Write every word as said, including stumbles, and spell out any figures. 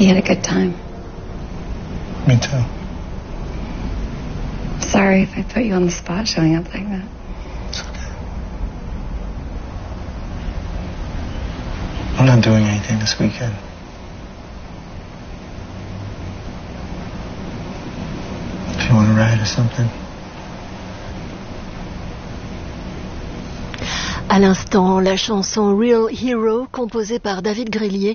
You had a good time. Me too. Sorry if I put you on the spot showing up like that. It's okay. I'm not doing anything this weekend. If you want to ride or something. À l'instant, la chanson Real Hero composée par David Grillier